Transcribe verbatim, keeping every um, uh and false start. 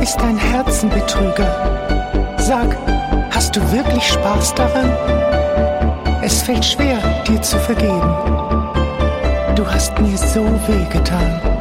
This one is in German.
ist ein Herzenbetrüger. Sag, hast du wirklich Spaß daran? Es fällt schwer, dir zu vergeben. Du hast mir so wehgetan.